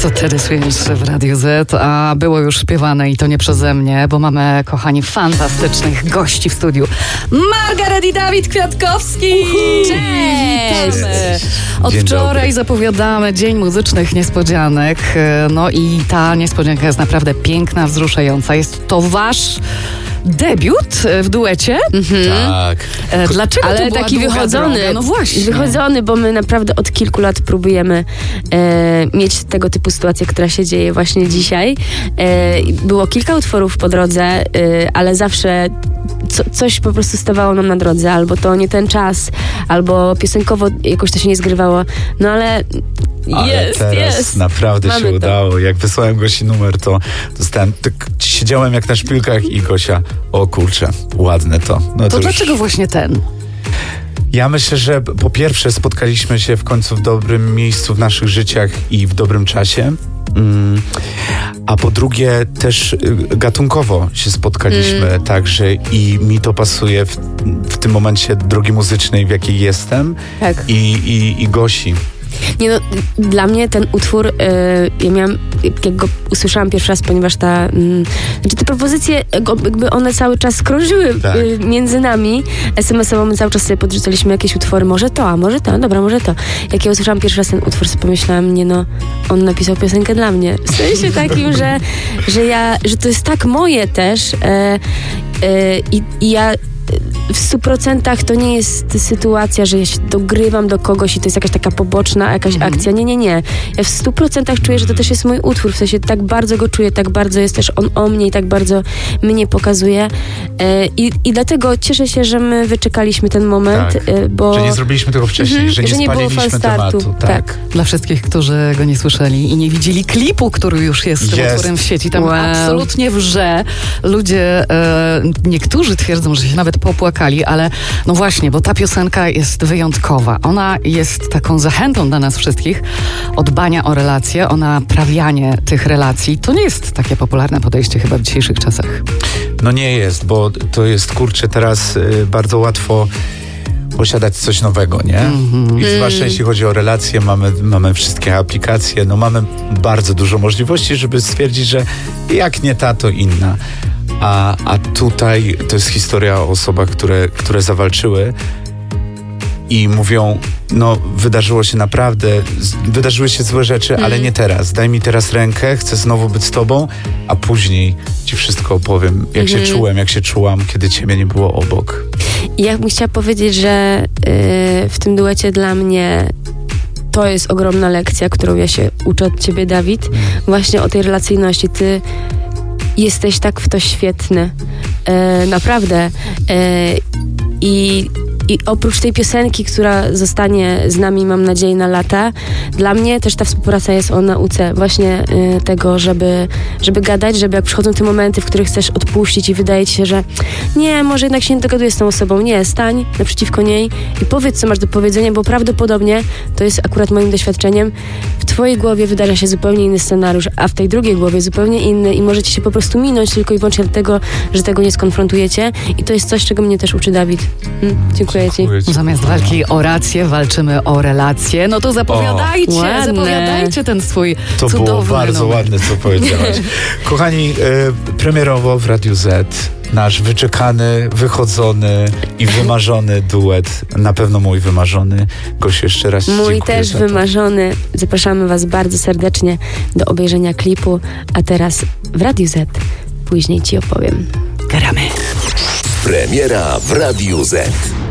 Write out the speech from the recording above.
To Teddy Swims w Radiu Z, a było już śpiewane i to nie przeze mnie, bo mamy, kochani, fantastycznych gości w studiu. Margaret i Dawid Kwiatkowski! Cześć! Witamy! Od wczoraj zapowiadamy Dzień Muzycznych Niespodzianek. No i ta niespodzianka jest naprawdę piękna, wzruszająca. Jest to wasz debiut w duecie? Tak. Dlaczego Ale to była taki długa wychodzony. droga? No właśnie. Wychodzony, bo my naprawdę od kilku lat próbujemy mieć tego typu sytuację, która się dzieje właśnie dzisiaj. Było kilka utworów po drodze, ale zawsze coś po prostu stawało nam na drodze. Albo to nie ten czas, albo piosenkowo jakoś to się nie zgrywało. No ale teraz naprawdę Mamy się to. udało. Jak wysłałem Gosi numer, to dostałem, tak siedziałem jak na szpilkach i Gosia, o kurczę, ładne to. No To już... dlaczego właśnie ten? Ja myślę, że po pierwsze spotkaliśmy się w końcu w dobrym miejscu w naszych życiach i w dobrym czasie. A po drugie też gatunkowo się spotkaliśmy także i mi to pasuje w tym momencie drogi muzycznej, w jakiej jestem, Tak. i Gosi. Nie no, dla mnie ten utwór, ja miałam, jak go usłyszałam pierwszy raz, ponieważ znaczy te propozycje, jakby one cały czas krążyły Tak. między nami. SMS-owo my cały czas sobie podrzucaliśmy jakieś utwory, może to, a może to, dobra, może to. Jak ja usłyszałam pierwszy raz ten utwór, sobie pomyślałam, nie no, on napisał piosenkę dla mnie. W sensie takim, że to jest tak moje też i ja w 100% to nie jest sytuacja, że ja się dogrywam do kogoś i to jest jakaś taka poboczna jakaś akcja. Nie. Ja w 100% czuję, że to też jest mój utwór. W sensie tak bardzo go czuję, tak bardzo jest też on o mnie i tak bardzo mnie pokazuje. I dlatego cieszę się, że my wyczekaliśmy ten moment, Tak. bo... Że nie zrobiliśmy tego wcześniej, że nie było spaliliśmy falstartu. tematu. Tak. Dla wszystkich, którzy go nie słyszeli i nie widzieli klipu, który już jest z tym Jest. utworem w sieci, tam Wow. absolutnie wrze. Ludzie, niektórzy twierdzą, że się nawet popłakali, ale no właśnie, bo ta piosenka jest wyjątkowa. Ona jest taką zachętą dla nas wszystkich o dbania o relacje, o naprawianie tych relacji. To nie jest takie popularne podejście chyba w dzisiejszych czasach. No nie jest, bo to jest, kurczę, teraz bardzo łatwo posiadać coś nowego, nie? I zwłaszcza jeśli chodzi o relacje, mamy wszystkie aplikacje, no mamy bardzo dużo możliwości, żeby stwierdzić, że jak nie ta, to inna. A tutaj to jest historia o osobach, które zawalczyły i mówią, no wydarzyły się złe rzeczy, ale nie teraz. Daj mi teraz rękę, chcę znowu być z tobą, a później ci wszystko opowiem, jak się czułem, jak się czułam, kiedy ciebie nie było obok. I ja bym chciała powiedzieć, że w tym duecie dla mnie to jest ogromna lekcja, którą ja się uczę od ciebie, Dawid. Właśnie o tej relacyjności. Ty jesteś tak w to świetny. Naprawdę. I oprócz tej piosenki, która zostanie z nami, mam nadzieję, na lata, dla mnie też ta współpraca jest o nauce właśnie tego, żeby gadać, żeby jak przychodzą te momenty, w których chcesz odpuścić i wydaje ci się, że nie, może jednak się nie dogaduję z tą osobą. Nie, stań naprzeciwko niej i powiedz, co masz do powiedzenia, bo prawdopodobnie, to jest akurat moim doświadczeniem, w twojej głowie wydarza się zupełnie inny scenariusz, a w tej drugiej głowie zupełnie inny i możecie się po prostu minąć tylko i wyłącznie dlatego, że tego nie skonfrontujecie i to jest coś, czego mnie też uczy Dawid. Dziękuję ci. Zamiast walki o rację, walczymy o relacje. No to zapowiadajcie ten swój To cudowny było bardzo numer. ładne, co powiedziałaś. Kochani, premierowo w Radiu Z nasz wyczekany, wychodzony i wymarzony duet. Na pewno mój wymarzony. Gosiu, jeszcze raz Mój dziękuję też za to. wymarzony. Zapraszamy was bardzo serdecznie do obejrzenia klipu, a teraz w Radiu Z. Później ci opowiem. Gramy. Premiera w Radiu Z.